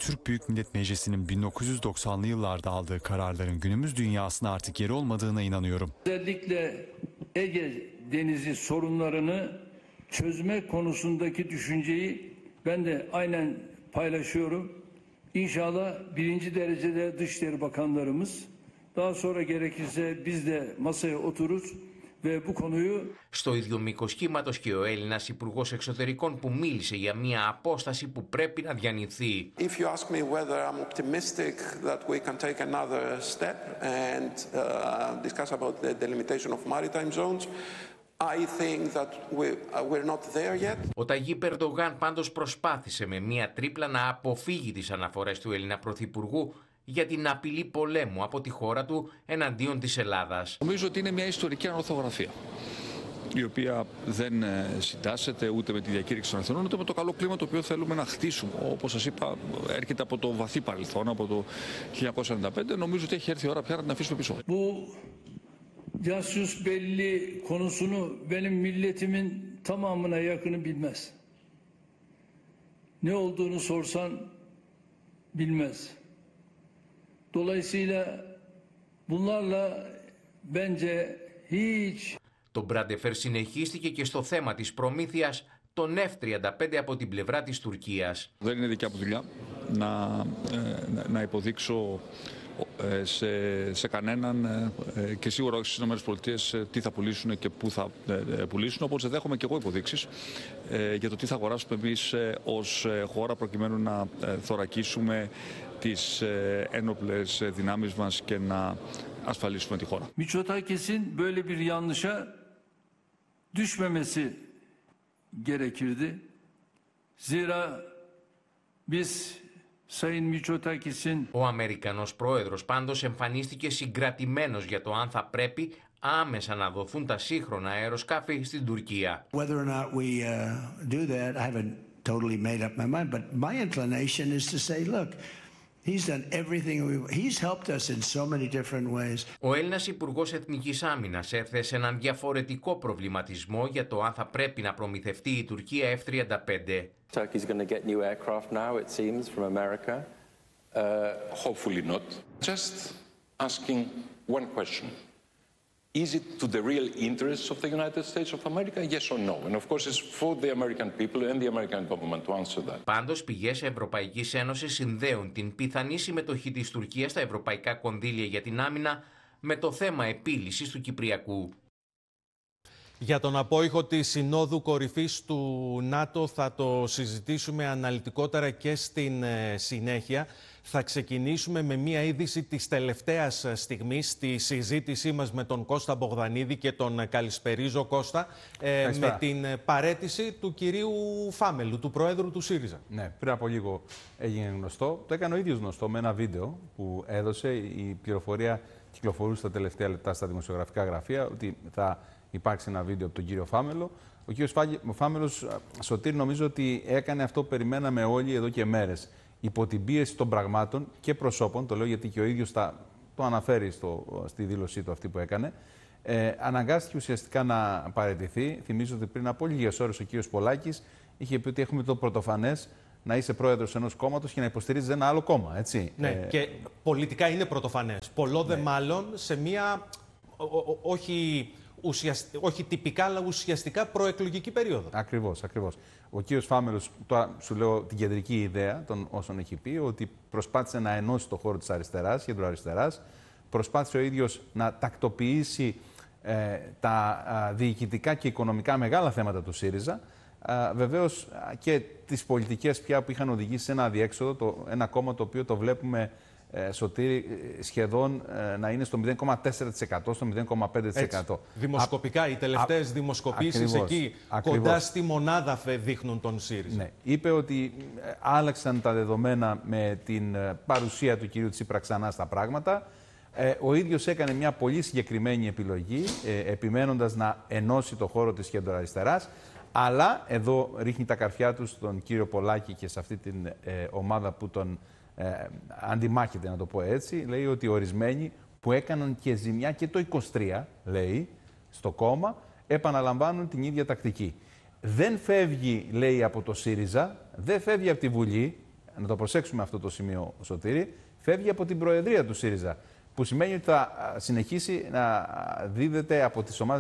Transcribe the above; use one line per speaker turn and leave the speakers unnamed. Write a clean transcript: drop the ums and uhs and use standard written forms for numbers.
Türk Büyük Millet Meclisi'nin 1990'lı yıllarda aldığı kararların günümüz dünyasına artık yeri olmadığına inanıyorum.
Özellikle Ege Denizi sorunlarını çözme konusundaki düşünceyi ben de aynen paylaşıyorum. İnşallah birinci derecede Dışişleri Bakanlarımız, daha sonra gerekirse biz de masaya oturur ve bu konuyu...
Στο ίδιο μήκος κύματος και ο Έλληνας Υπουργός Εξωτερικών που μίλησε για μια απόσταση που πρέπει να διανυθεί.
If you ask me whether I'm optimistic that we can take another step and discuss about the delimitation of maritime zones, I think that we're not there yet.
Ο Ταγίπ Ερντογάν πάντως προσπάθησε με μια τρίπλα να αποφύγει τις αναφορές του Έλληνα Πρωθυπουργού για την απειλή πολέμου από τη χώρα του εναντίον της Ελλάδας.
Νομίζω ότι είναι μια ιστορική ανορθογραφία, η οποία δεν συντάσσεται ούτε με τη διακήρυξη των Αθηνών, ούτε με το καλό κλίμα το οποίο θέλουμε να χτίσουμε. Όπως σας είπα, έρχεται από το βαθύ παρελθόν, από το 1995. Νομίζω ότι έχει έρθει η ώρα πια να την αφήσουμε πίσω.
Bu casus belli konusunu benim milletimin tamamına yakını bilmez. Ne olduğunu sorsan bilmez. Dolayısıyla bunlarla bence hiç...
Το Μπραντεφέρ συνεχίστηκε και στο θέμα της προμήθειας των F-35 από την πλευρά της Τουρκίας.
Δεν είναι δικιά μου δουλειά να υποδείξω σε κανέναν και σίγουρα όχι στις ΗΠΑ τι θα πουλήσουν και πού θα πουλήσουν, όπως δέχομαι και εγώ υποδείξεις για το τι θα αγοράσουμε εμείς ως χώρα προκειμένου να θωρακίσουμε τις ένοπλες δυνάμεις μας και να ασφαλίσουμε τη χώρα.
Mitsotakis'in böyle bir yanlışa düşmemesi gerekirdi. Zira biz Sayın Mitsotakis'in...
Ο Αμερικανός πρόεδρος πάντως εμφανίστηκε συγκρατημένος για το αν θα πρέπει άμεσα να δοθούν τα σύγχρονα αεροσκάφη στην Τουρκία.
Whether or not we do that, I haven't totally made up my mind, but my inclination is to say, look, he's done everything. He's helped us in so many different ways.
Ο Έλληνας Υπουργός Εθνικής Άμυνας έθεσε έναν διαφορετικό προβληματισμό για το αν θα πρέπει να προμηθευτεί η Τουρκία F-35.
Turkey's going to get new aircraft now, it seems, from America.
Hopefully not. Just asking one question. Is it to the real interests of the United States of America, yes or no? And of course it's for the American people and the American government to answer that.
Πάντως, πηγές Ευρωπαϊκής Ένωσης συνδέουν την πιθανή συμμετοχή της Τουρκίας στα ευρωπαϊκά κονδύλια για την άμυνα με το θέμα επίλυσης του Κυπριακού.
Για τον απόϊχο της Συνόδου Κορυφής του ΝΑΤΟ θα το συζητήσουμε αναλυτικότερα και στην συνέχεια. Θα ξεκινήσουμε με μία είδηση της τελευταίας στιγμής στη συζήτησή μας με τον Κώστα Μπογδανίδη και τον καλησπερίζω Κώστα, με την παραίτηση του κυρίου Φάμελου, του Προέδρου του ΣΥΡΙΖΑ.
Ναι, πριν από λίγο έγινε γνωστό. Το έκανε ο ίδιος γνωστό με ένα βίντεο που έδωσε. Η πληροφορία κυκλοφορούσε τα τελευταία λεπτά στα δημοσιογραφικά γραφεία ότι θα υπάρξει ένα βίντεο από τον κύριο Φάμελο. Ο κύριος Φάμελος, Σωτήρη, νομίζω ότι έκανε αυτό που περιμέναμε όλοι εδώ και μέρες. Υπό την πίεση των πραγμάτων και προσώπων, το λέω γιατί και ο ίδιος το αναφέρει στη δήλωσή του αυτή που έκανε, αναγκάστηκε ουσιαστικά να παραιτηθεί. Θυμίζω ότι πριν από λίγες ώρες ο κύριος Πολάκης είχε πει ότι έχουμε το πρωτοφανές να είσαι πρόεδρος ενός κόμματος και να υποστηρίζεις ένα άλλο κόμμα, έτσι.
Ναι, και πολιτικά είναι πρωτοφανές. Πολλό δε μάλλον σε μία όχι τυπικά, αλλά ουσιαστικά προεκλογική περίοδο.
Ακριβώς, ακριβώς. Ο κύριος Φάμελος, τώρα σου λέω την κεντρική ιδέα των όσων έχει πει, ότι προσπάθησε να ενώσει το χώρο της αριστεράς, κεντροαριστεράς, προσπάθησε ο ίδιος να τακτοποιήσει τα διοικητικά και οικονομικά μεγάλα θέματα του ΣΥΡΙΖΑ, βεβαίως και τις πολιτικές πια που είχαν οδηγήσει σε ένα αδιέξοδο, ένα κόμμα το οποίο το βλέπουμε, Σωτήρη, σχεδόν να είναι στο 0,4%, στο 0,5%.
Δημοσκοπικά, οι τελευταίες δημοσκοπήσεις εκεί κοντά στη μονάδα δείχνουν τον ΣΥΡΙΖΑ.
Ναι. Είπε ότι άλλαξαν τα δεδομένα με την παρουσία του κυρίου Τσίπρα ξανά στα πράγματα. Ο ίδιος έκανε μια πολύ συγκεκριμένη επιλογή, επιμένοντας να ενώσει το χώρο της κεντροαριστεράς. Αλλά εδώ ρίχνει τα καρφιά του στον κύριο Πολάκη και σε αυτή την ομάδα που τον αντιμάχεται, να το πω έτσι. Λέει ότι ορισμένοι που έκαναν και ζημιά και το 23, λέει, στο κόμμα, επαναλαμβάνουν την ίδια τακτική. Δεν φεύγει, λέει, από το ΣΥΡΙΖΑ, δεν φεύγει από τη Βουλή, να το προσέξουμε αυτό το σημείο, Σωτήρη, φεύγει από την Προεδρία του ΣΥΡΙΖΑ. Που σημαίνει ότι θα συνεχίσει να δίδεται από τις ομάδες